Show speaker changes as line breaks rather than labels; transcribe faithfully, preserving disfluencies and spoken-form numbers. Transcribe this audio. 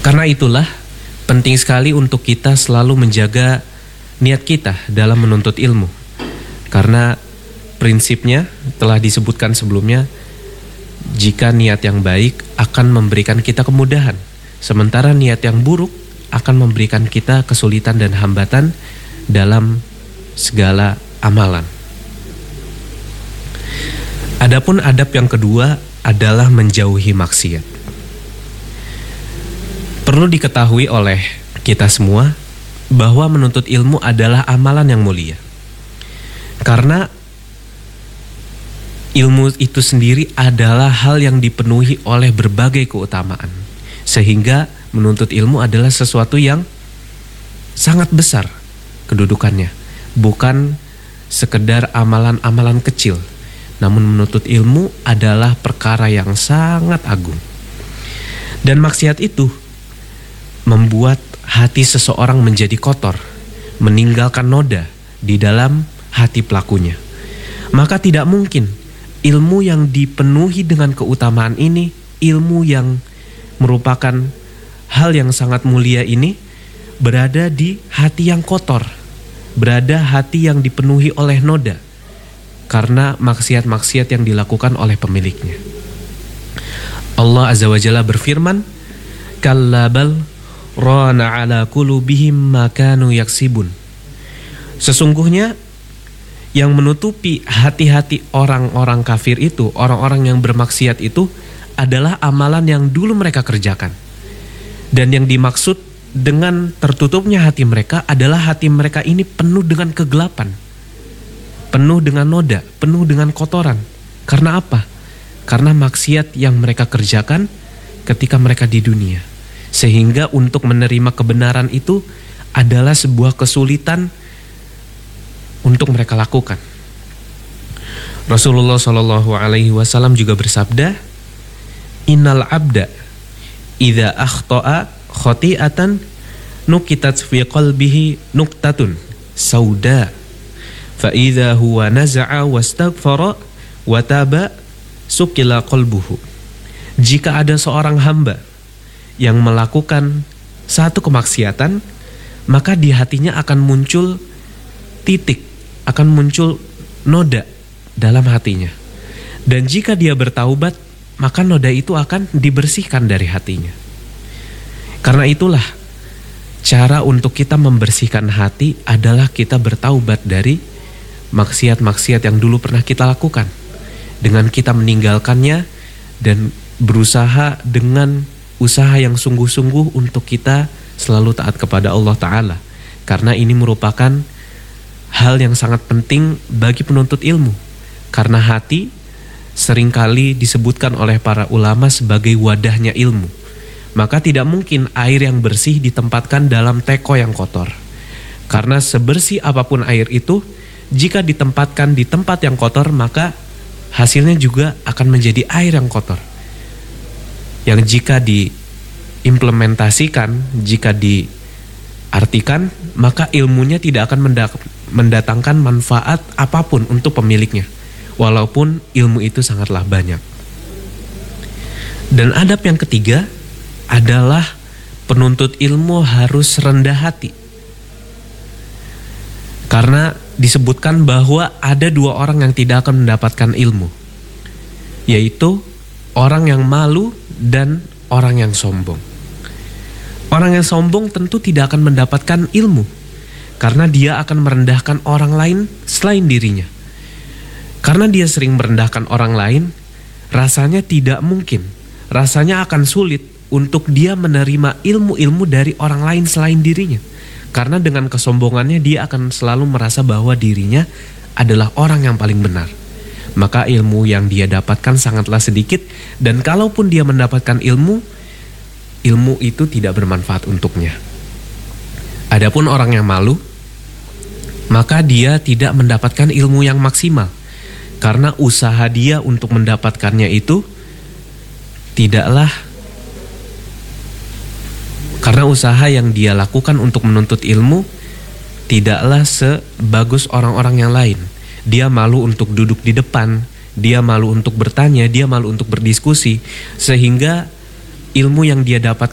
Karena itulah penting sekali untuk kita selalu menjaga niat kita dalam menuntut ilmu. Karena prinsipnya telah disebutkan sebelumnya, jika niat yang baik akan memberikan kita kemudahan, sementara niat yang buruk akan memberikan kita kesulitan dan hambatan dalam segala amalan. Adapun adab yang kedua adalah menjauhi maksiat. Perlu diketahui oleh kita semua bahwa menuntut ilmu adalah amalan yang mulia. Karena ilmu itu sendiri adalah hal yang dipenuhi oleh berbagai keutamaan. Sehingga menuntut ilmu adalah sesuatu yang sangat besar kedudukannya. Bukan sekedar amalan-amalan kecil. Namun menuntut ilmu adalah perkara yang sangat agung. Dan maksiat itu membuat hati seseorang menjadi kotor, meninggalkan noda di dalam hati pelakunya. Maka tidak mungkin ilmu yang dipenuhi dengan keutamaan ini, ilmu yang merupakan hal yang sangat mulia ini, berada di hati yang kotor, berada hati yang dipenuhi oleh noda, karena maksiat-maksiat yang dilakukan oleh pemiliknya. Allah Azza wa Jalla berfirman, "Kalla bal rana ala qulubihim ma kanu yaksibun." Sesungguhnya yang menutupi hati-hati orang-orang kafir itu, orang-orang yang bermaksiat itu adalah amalan yang dulu mereka kerjakan. Dan yang dimaksud dengan tertutupnya hati mereka adalah hati mereka ini penuh dengan kegelapan, penuh dengan noda, penuh dengan kotoran. Karena apa? Karena maksiat yang mereka kerjakan ketika mereka di dunia. Sehingga untuk menerima kebenaran itu adalah sebuah kesulitan untuk mereka lakukan. Rasulullah shallallahu alaihi wasallam juga bersabda, "Innal abda idza akhta'a khati'atan nukitat fi qalbihi nuktatun sauda fa idza huwa naza'a wastaghfara wa taba sukila qalbuhu." Jika ada seorang hamba yang melakukan satu kemaksiatan, maka di hatinya akan muncul titik, akan muncul noda dalam hatinya. Dan jika dia bertaubat, maka noda itu akan dibersihkan dari hatinya. Karena itulah cara untuk kita membersihkan hati adalah kita bertaubat dari maksiat-maksiat yang dulu pernah kita lakukan, dengan kita meninggalkannya dan berusaha dengan usaha yang sungguh-sungguh untuk kita selalu taat kepada Allah Ta'ala. Karena ini merupakan hal yang sangat penting bagi penuntut ilmu. Karena hati seringkali disebutkan oleh para ulama sebagai wadahnya ilmu. Maka tidak mungkin air yang bersih ditempatkan dalam teko yang kotor. Karena sebersih apapun air itu, jika ditempatkan di tempat yang kotor, maka hasilnya juga akan menjadi air yang kotor. Yang jika diimplementasikan, jika diartikan, maka ilmunya tidak akan mendatangkan manfaat apapun untuk pemiliknya, walaupun ilmu itu sangatlah banyak. Dan adab yang ketiga adalah penuntut ilmu harus rendah hati. Karena disebutkan bahwa ada dua orang yang tidak akan mendapatkan ilmu, yaitu orang yang malu dan orang yang sombong. Orang yang sombong tentu tidak akan mendapatkan ilmu, karena dia akan merendahkan orang lain selain dirinya. Karena dia sering merendahkan orang lain, rasanya tidak mungkin, rasanya akan sulit untuk dia menerima ilmu-ilmu dari orang lain selain dirinya. Karena dengan kesombongannya dia akan selalu merasa bahwa dirinya adalah orang yang paling benar. Maka ilmu yang dia dapatkan sangatlah sedikit, dan kalaupun dia mendapatkan ilmu, ilmu itu tidak bermanfaat untuknya. Adapun orang yang malu, maka dia tidak mendapatkan ilmu yang maksimal. Karena usaha dia untuk mendapatkannya itu tidaklah karena usaha yang dia lakukan untuk menuntut ilmu tidaklah sebagus orang-orang yang lain. Dia malu untuk duduk di depan, dia malu untuk bertanya, dia malu untuk berdiskusi, sehingga ilmu yang dia dapatkan